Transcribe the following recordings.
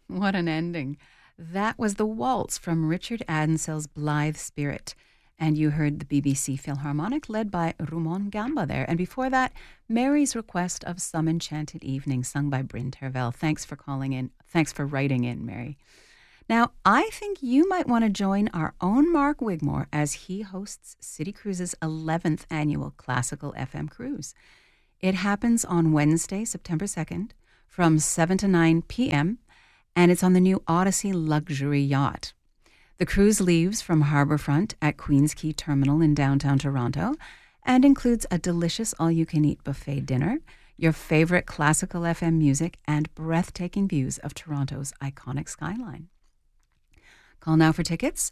What an ending. That was The Waltz from Richard Addinsell's Blithe Spirit. And you heard the BBC Philharmonic led by Rumon Gamba there. And before that, Mary's Request of Some Enchanted Evening sung by Bryn Tervel. Thanks for calling in. Thanks for writing in, Mary. Now, I think you might want to join our own Mark Wigmore as he hosts City Cruises' 11th annual Classical FM Cruise. It happens on Wednesday, September 2nd, from 7 to 9 p.m., and it's on the new Odyssey luxury yacht. The cruise leaves from Harbourfront at Queen's Quay Terminal in downtown Toronto and includes a delicious all-you-can-eat buffet dinner, your favorite classical FM music, and breathtaking views of Toronto's iconic skyline. Call now for tickets,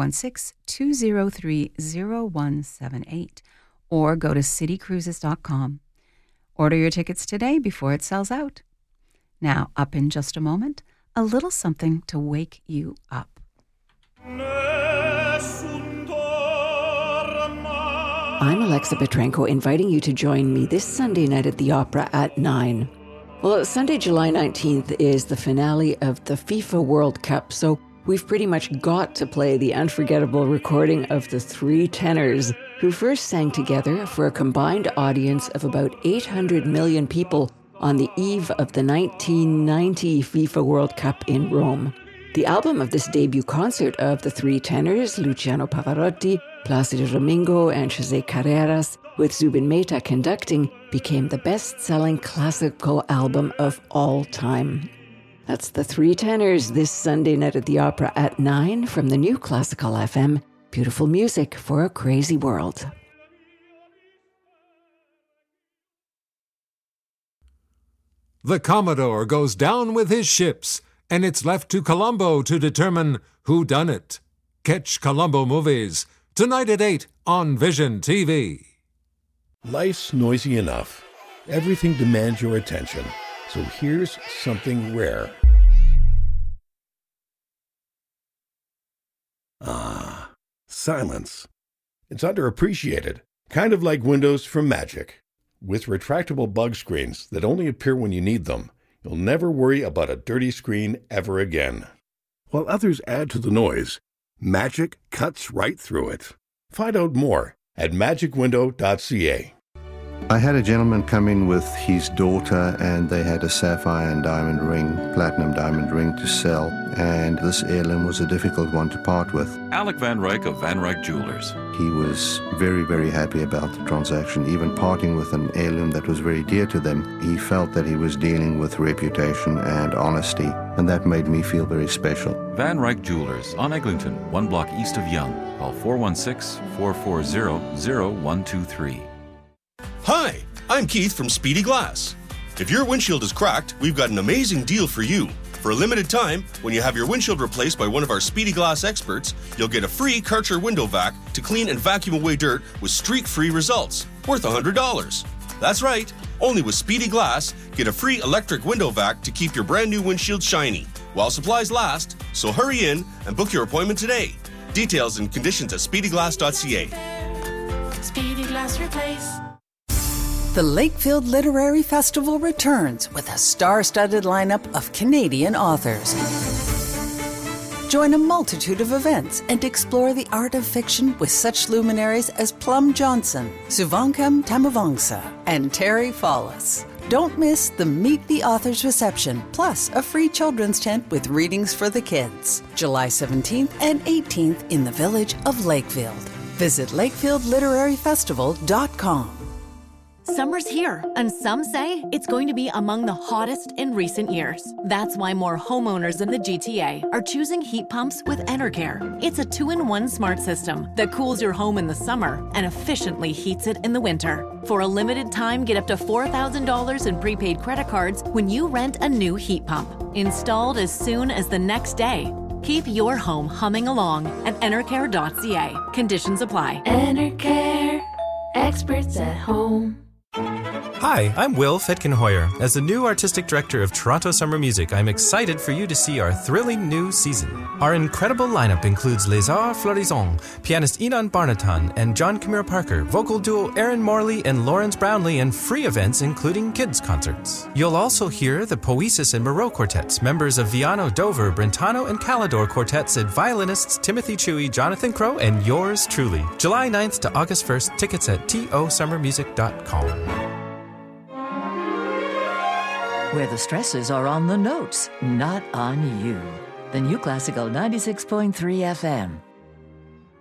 416-203-0178, or go to citycruises.com. Order your tickets today before it sells out. Now, up in just a moment, a little something to wake you up. I'm Alexa Petrenko, inviting you to join me this Sunday night at the Opera at 9. Well, Sunday, July 19th is the finale of the FIFA World Cup, so we've pretty much got to play the unforgettable recording of the three tenors who first sang together for a combined audience of about 800 million people on the eve of the 1990 FIFA World Cup in Rome. The album of this debut concert of the three tenors, Luciano Pavarotti, Plácido Domingo, and José Carreras, with Zubin Mehta conducting, became the best-selling classical album of all time. That's the three tenors this Sunday night at the Opera at 9 from the new Classical FM. Beautiful music for a crazy world. The Commodore goes down with his ships, and it's left to Columbo to determine who done it. Catch Columbo movies tonight at 8 on Vision TV. Life's noisy enough. Everything demands your attention. So here's something rare. Ah, silence. It's underappreciated, kind of like Windows from Magic. With retractable bug screens that only appear when you need them, you'll never worry about a dirty screen ever again. While others add to the noise, Magic cuts right through it. Find out more at magicwindow.ca. I had a gentleman come in with his daughter, and they had a sapphire and diamond ring, platinum diamond ring to sell, and this heirloom was a difficult one to part with. Alec Van Ryk of Van Ryk Jewelers. He was very, very happy about the transaction, even parting with an heirloom that was very dear to them. He felt that he was dealing with reputation and honesty, and that made me feel very special. Van Ryk Jewelers on Eglinton, 1 block east of Yonge. Call 416-440-0123. Hi, I'm Keith from Speedy Glass. If your windshield is cracked, we've got an amazing deal for you. For a limited time, when you have your windshield replaced by one of our Speedy Glass experts, you'll get a free Karcher window vac to clean and vacuum away dirt with streak-free results, worth $100. That's right, only with Speedy Glass, get a free electric window vac to keep your brand new windshield shiny, while supplies last, so hurry in and book your appointment today. Details and conditions at speedyglass.ca. Speedy Glass Replace. The Lakefield Literary Festival returns with a star-studded lineup of Canadian authors. Join a multitude of events and explore the art of fiction with such luminaries as Plum Johnson, Suvankam Tamavangsa, and Terry Follis. Don't miss the Meet the Authors reception, plus a free children's tent with readings for the kids. July 17th and 18th in the village of Lakefield. Visit lakefieldliteraryfestival.com. Summer's here, and some say it's going to be among the hottest in recent years. That's why more homeowners in the GTA are choosing heat pumps with Enercare. It's a 2-in-1 smart system that cools your home in the summer and efficiently heats it in the winter. For a limited time, get up to $4,000 in prepaid credit cards when you rent a new heat pump. Installed as soon as the next day. Keep your home humming along at enercare.ca. Conditions apply. Enercare, experts at home. Hi, I'm Will Fetkenhoyer. As the new artistic director of Toronto Summer Music, I'm excited for you to see our thrilling new season. Our incredible lineup includes Les Arts Florissants, pianist Enon Barnatan and John Camille Parker, vocal duo Aaron Morley and Lawrence Brownlee, and free events including kids' concerts. You'll also hear the Poesis and Moreau Quartets, members of Viano, Dover, Brentano, and Calidor Quartets, and violinists Timothy Chewy, Jonathan Crow, and yours truly. July 9th to August 1st, tickets at tosummermusic.com. Where the stresses are on the notes, not on you. The New Classical 96.3 FM.